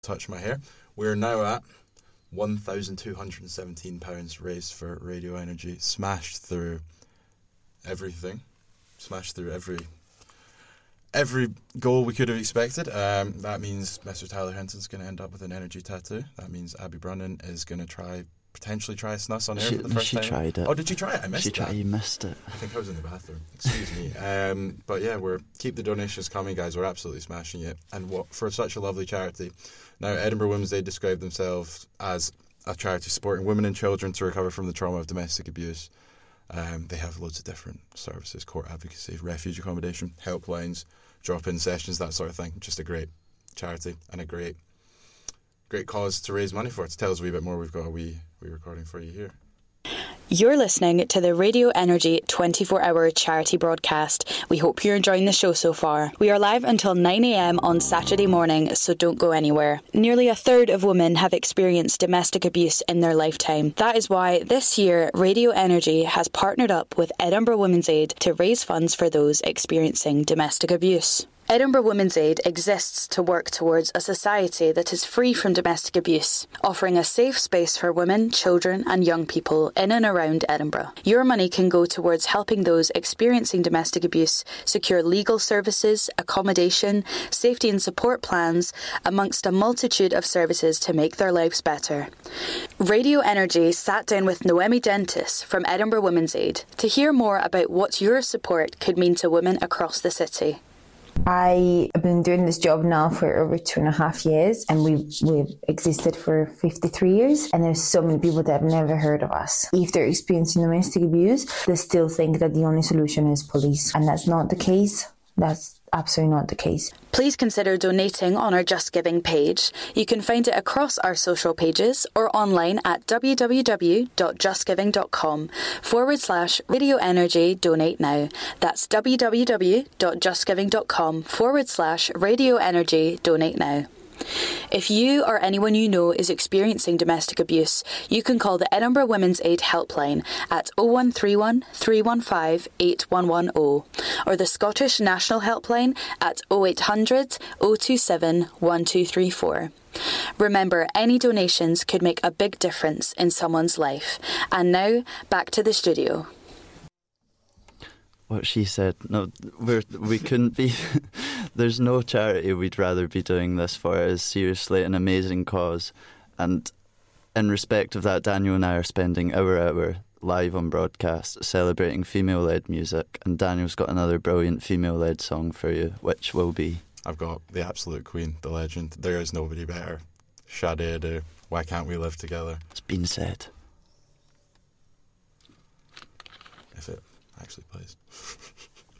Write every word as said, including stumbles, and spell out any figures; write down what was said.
touch my hair. We're now at one thousand two hundred seventeen pounds raised for Radio Energy. Smashed through everything. Smashed through every every goal we could have expected. Um, that means Mister Tyler Hinton's going to end up with an energy tattoo. That means Abby Brunnan is going to try, potentially try snus on air she, for the first she time. She tried it. Oh, did you try it? I missed she it. Tried, you missed it. I think I was in the bathroom. Excuse me. Um, but yeah, we're keep the donations coming, guys. We're absolutely smashing it. And what for such a lovely charity. Now, Edinburgh Women's Day describe themselves as a charity supporting women and children to recover from the trauma of domestic abuse. Um, they have loads of different services, court advocacy, refuge accommodation, helplines, drop-in sessions, that sort of thing. Just a great charity and a great great cause to raise money for. To tell us a wee bit more, we've got a wee, wee recording for you here. You're listening to the Radio Energy twenty-four hour charity broadcast. We hope you're enjoying the show so far. We are live until nine a m on Saturday morning, so don't go anywhere. Nearly a third of women have experienced domestic abuse in their lifetime. That is why this year Radio Energy has partnered up with Edinburgh Women's Aid to raise funds for those experiencing domestic abuse. Edinburgh Women's Aid exists to work towards a society that is free from domestic abuse, offering a safe space for women, children and young people in and around Edinburgh. Your money can go towards helping those experiencing domestic abuse secure legal services, accommodation, safety and support plans, amongst a multitude of services to make their lives better. Radio Energy sat down with Noemi Dentis from Edinburgh Women's Aid to hear more about what your support could mean to women across the city. I have been doing this job now for over two and a half years, and we've, we've existed for fifty-three years, and there's so many people that have never heard of us. If they're experiencing domestic abuse, they still think that the only solution is police, and that's not the case. That's absolutely not the case. Please consider donating on our Just Giving page. You can find it across our social pages or online at www.justgiving.com forward slash Radio Energy Donate Now. That's www.justgiving.com forward slash Radio Energy Donate Now. If you or anyone you know is experiencing domestic abuse, you can call the Edinburgh Women's Aid helpline at oh one three one, three one five, eight one one oh or the Scottish National Helpline at oh eight hundred, oh two seven, one two three four. Remember, any donations could make a big difference in someone's life. And now, back to the studio. What she said, no, we're, we couldn't be, there's no charity we'd rather be doing this for. It is seriously an amazing cause. And in respect of that, Daniel and I are spending our hour live on broadcast celebrating female-led music. And Daniel's got another brilliant female-led song for you, which will be... I've got the absolute queen, the legend. There is nobody better. Sade Adu, Why Can't We Live Together? It's been said. If it actually plays.